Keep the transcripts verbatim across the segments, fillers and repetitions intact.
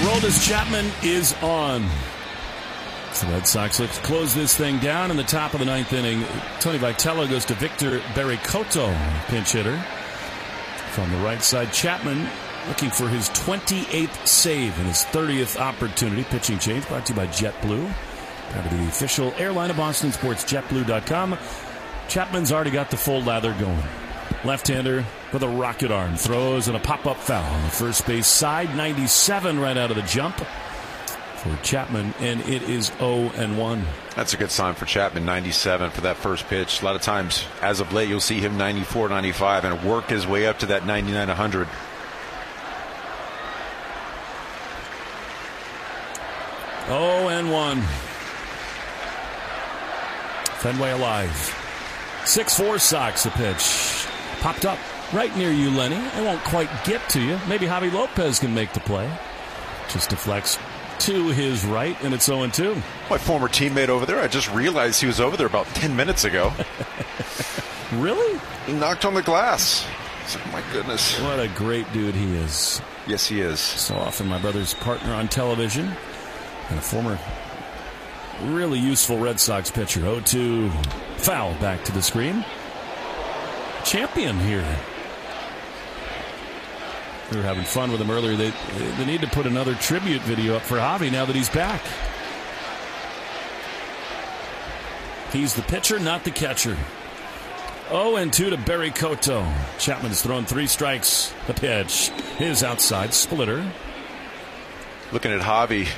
Aroldis Chapman is on. So the Red Sox look to close this thing down in the top of the ninth inning. Tony Vitello goes to Victor Berricoto, pinch hitter. From the right side, Chapman looking for his twenty-eighth save and his thirtieth opportunity. Pitching change brought to you by JetBlue. Proud to be the official airline of Boston Sports, jet blue dot com. Chapman's already got the full lather going. Left-hander with a rocket arm. Throws and a pop-up foul on the first base side. ninety-seven right out of the jump for Chapman, and it is oh and one. That's a good sign for Chapman, ninety-seven for that first pitch. A lot of times, as of late, you'll see him ninety-four, ninety-five, and work his way up to that ninety-nine, one hundred. oh and one. Fenway alive. six four Sox a pitch. Popped up right near you, Lenny. It won't quite get to you. Maybe Javi Lopez can make the play. Just deflects to his right, and it's oh and two. My former teammate over there, I just realized he was over there about ten minutes ago. Really? He knocked on the glass. Like, my goodness. What a great dude he is. Yes, he is. So often my brother's partner on television and a former really useful Red Sox pitcher. oh two. Foul back to the screen. Champion here. We were having fun with him earlier. They, they need to put another tribute video up for Javi now that he's back. He's the pitcher, not the catcher. oh and two to Berricoto. Chapman's thrown three strikes. The pitch is outside. Splitter. Looking at Javi.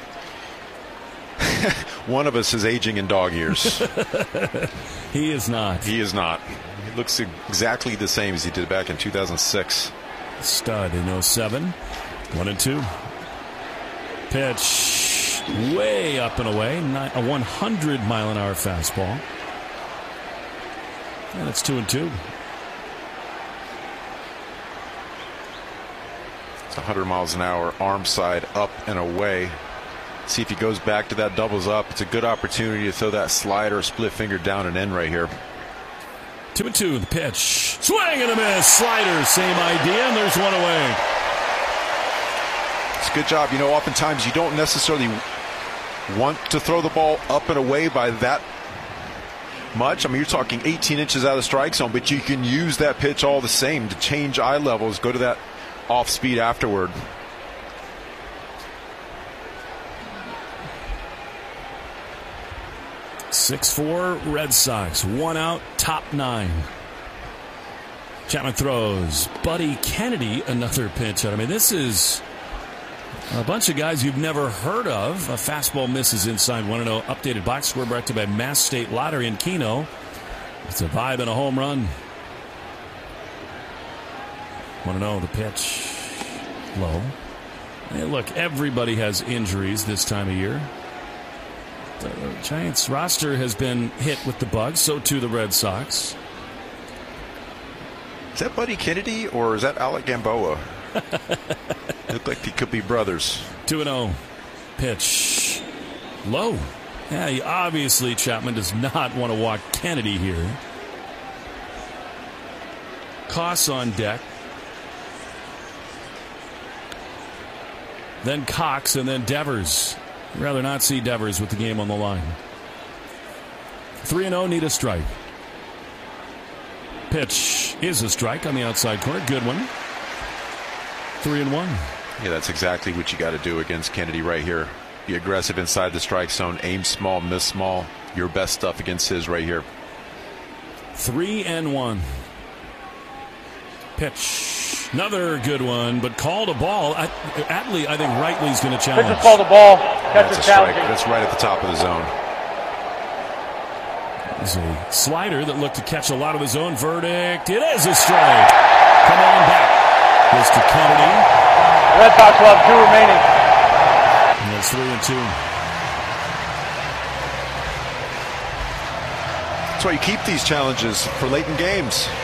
One of us is aging in dog years. He is not. He is not. He looks exactly the same as he did back in two thousand six. Stud in oh seven. One and two. Pitch way up and away. A one hundred mile an hour fastball. And it's two and two. It's one hundred miles an hour, arm side up and away. See if he goes back to that doubles up. It's a good opportunity to throw that slider, split finger down and in right here. Two and two. The pitch. Swing and a miss. Slider. Same idea, and there's one away. It's a good job. You know, oftentimes you don't necessarily want to throw the ball up and away by that much. I mean, you're talking eighteen inches out of the strike zone, but you can use that pitch all the same to change eye levels, go to that off speed afterward. six four Red Sox. One out, top nine. Chapman throws. Buddy Kennedy, another pinch out. I mean, this is a bunch of guys you've never heard of. A fastball misses inside one oh. Updated box score brought to you by Mass State Lottery in Keno. It's a vibe and a home run. one oh, the pitch. Low. Hey, look, everybody has injuries this time of year. The Giants roster has been hit with the bug. So too the Red Sox. Is that Buddy Kennedy or is that Alec Gamboa? Look like they could be brothers. two and oh. Pitch. Low. Yeah, he obviously, Chapman does not want to walk Kennedy here. Koss on deck. Then Cox and then Devers. I'd rather not see Devers with the game on the line. three and oh, need a strike. Pitch is a strike on the outside corner. Good one. three and one. Yeah, that's exactly what you got to do against Kennedy right here. Be aggressive inside the strike zone. Aim small, miss small. Your best stuff against his right here. three and one. Pitch. Another good one, but called a ball. I, Atley, I think rightly's going to challenge. Pitcher called a ball. That's a strike. That's right at the top of the zone. It's a slider that looked to catch a lot of his own. Verdict. It is a strike. Come on back. Goes to Kennedy. The Red Sox will have two remaining. And that's three and two. That's why you keep these challenges for late in games.